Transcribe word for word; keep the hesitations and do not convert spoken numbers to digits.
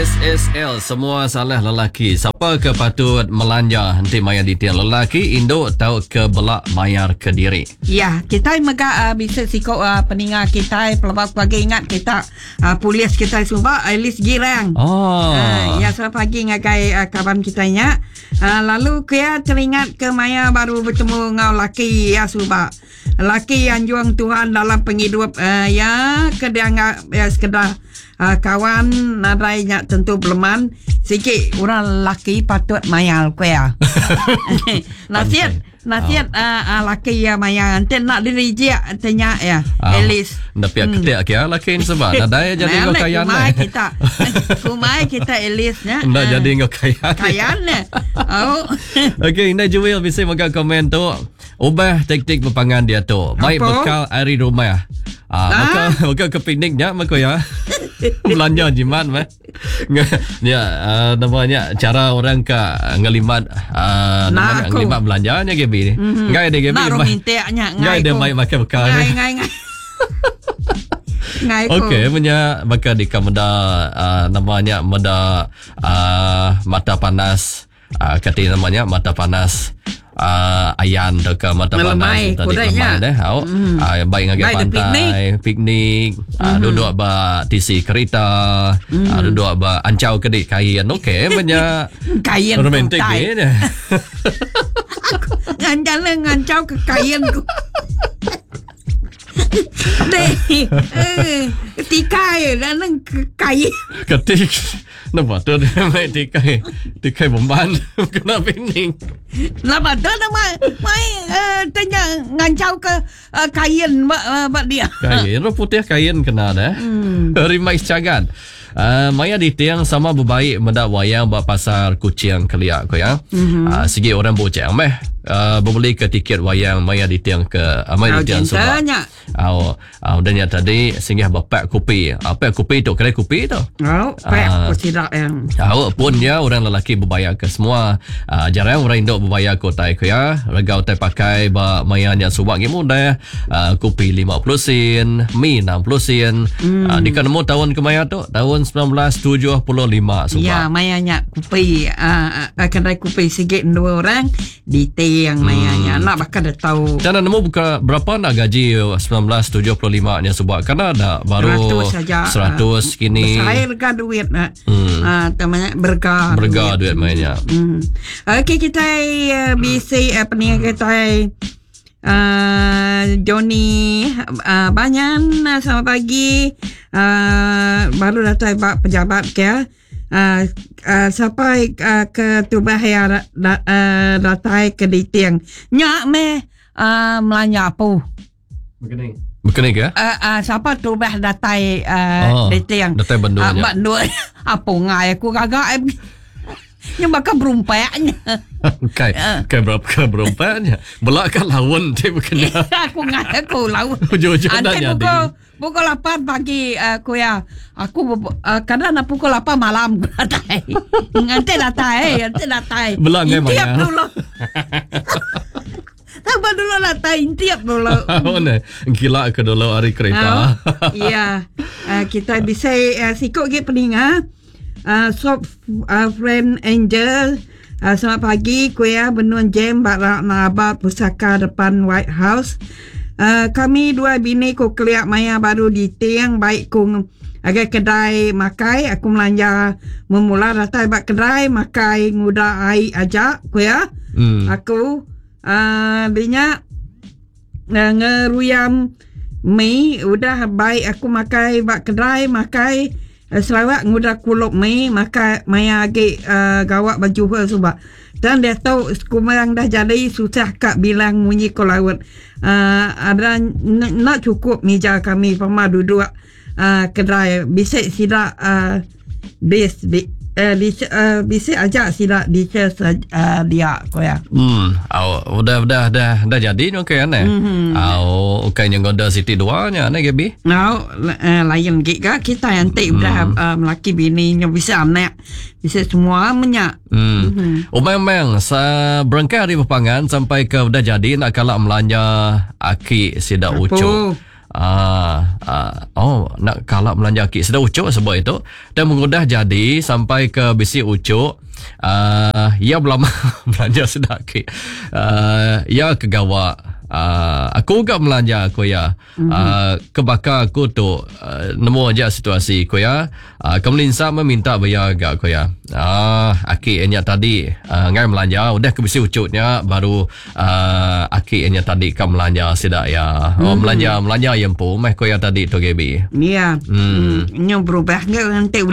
S S L semua salah lelaki. Siapa ke patut melanja nanti mayar di tiang lelaki, induk tahu ke belak mayar ke diri. Ya, kita mega uh, bisa sikok uh, peningat kita pelepas pagi ingat kita uh, polis kita semua Elis Girang. Oh. Uh, ya selamat pagi ngagai uh, kawan kita nya. Uh, lalu kia teringat ke Maya baru bertemu ngau laki ya suba. Laki yang juang Tuhan dalam penghidup uh, ya kedang ya sekedar uh, kawan nadainya tentu beleman sikit orang laki patut mayal kuya. Nasihat nasihat oh. uh, uh, laki ya mayal ente nak dirijak tanya ya oh. Elis. Ndak pihak hmm. ketik kia laki ni sebab nadai jadi ngau kayan kumai kita. Kumai kita Elis nya. Ndak uh, jadi ngau kayan. Kayan ne. Oh. Okey, Indah Jewel bisa makan komen tu. Ubah taktik berpangan dia tu. Baik bekal hari rumah. Ah, maka maka ke pikniknya maka ya. Belanja jimat mah. Ya, uh, namanya cara orang ke ngelimat uh, namanya ngelimat belanjanya Gaby ni. Mm-hmm. Ngai ada Gaby. Nak rominteknya ngai. Ngai ada baik makan bekal. Ngai ngai ngai. Ngai. Okey, punya maka di kamera uh, namanya meda uh, mata panas. Uh, kata namanya mata panas. Uh, ayan dekat mata panas tadi kemarin deh. Au mm. uh, baik ngagak pantai, piknik, uh, mm-hmm. duduk ba tisi kereta, mm. uh, duduk ba ancau kedik kain. Okey, banyak kain romantik ni. Ngancau ngancau ke kain ku. Deh, eh, tikai dan kain. Ketik, nampak tu dia main tikai, tikai bomban kena piknik. Nampak tu nama, mai tanya ngancau ke kain bak dia. Kain, ro putih kain kena dah. Rimai cagan. Uh, Maya di tiang sama berbaik mendak wayang buat pasar kucing keliak ko ya. Mm-hmm. Uh, segi orang boceng meh uh, berbeli ke tiket wayang Maya di tiang ke uh, Maya di tiang sebab. Oh, uh, dan yang tadi singgah bapak kopi. Apa uh, kopi tu? Kedai kopi tu. Oh, pak uh, tidak yang. Oh, pun ya orang lelaki berbayar ke semua. Uh, jarang orang Indo berbayar ko tai ko ya. Regau tai pakai ba Maya yang subak gi mudah. Uh, kopi lima puluh sen, mi enam puluh sen. Mm. Uh, di kanemu tahun ke Maya tu? Tahun sembilan belas tujuh puluh lima sebab. Ya, mayanya kopi uh, uh, kedai kopi sikit dua orang di tiang mayanya. Hmm. Nak bakal dah tahu. Jangan nemu buka berapa nak gaji sembilan belas tujuh puluh lima nya sebab karena ada baru seratus kini. Besar ke duit nak. Hmm. Uh, namanya berga. Berga duit, duit mainnya. Hmm. Okey, kita uh, bisa apa ni kita Uh, Johnny uh, Banyan uh, selamat pagi uh, baru datang pejabat ke uh, uh, sampai uh, ke Tubah ya da, uh, datang ke Ditiang nyak me uh, melanya apa begini begini ke uh, uh, siapa Tubah datang uh, oh, Ditiang datang bendua uh, bendua apa ngai aku kagak yang bakal berumpanya. Kai, kai berapa kai berumpanya? Belak kan lawan dia bukan. Aku ngai aku lawan. Ujung-ujung dah jadi. Pukul pukul lapan pagi aku ya. Aku uh, kadang nak pukul lapan malam datang. Nanti datang, nanti datang. Belak ngai mana? Tiap dulu. Tambah dulu datang tiap dulu. Oh ne, gila ke dulu hari kereta. Iya. Kita bisa sikok ke peningat. Uh, so uh, friend Angel uh, selamat pagi kuya benun jam barak nabat pusaka depan White House. Uh, kami dua bini ku keliak Maya baru di tiang baik ku agak kedai makai aku melanja memula datang bak kedai makai nguda ai aja kuya. Hmm. Aku uh, binyak uh, ngeruyam mi udah baik aku makai bak kedai makai Uh, Sarawak ngudak kuluk mai maka Maya agi uh, gawak baju hal sebab dan dia tahu kumang dah jadi susah kak bilang munyi ko laut uh, ada n- nak cukup meja kami pama duduk uh, kedai bisa sida uh, bis bi Uh, bisa, uh, bisa aja sila bisa uh, dia ko ya. Hmm, au udah udah dah dah jadi okey kan eh. Mm-hmm. Au okey yang gonda City dua nya ne Gaby. Now uh, lain giga kita yang tak mm. udah uh, melaki bini yang bisa anak bisa semua menyak. Hmm. Mm-hmm. Oh memang sa berangkat dari Pepangan sampai ke udah jadi nak kalak melanja aki sida ucuk. Ah, ah, oh, nak kalap belanja kit sudah ucuk sebab itu dan mengudah jadi sampai ke bisi ucuk. Ah, ia belum belanja sudah kit. Ah, ia kegawa. Uh, aku juga belanja aku ya. Mm-hmm. Uh, kebakar aku tu uh, nemu aja situasi aku ya. Uh, Kemelinsa meminta bayar agak aku ya. Ah, uh, aki enya tadi uh, ngai belanja udah kebisi ucutnya baru uh, aki enya tadi kam belanja sidak ya. Mm-hmm. Oh belanja belanja yang pun meh aku ya tadi tu Gaby. Ya. Yeah. Hmm. Nyo berubah enggak nanti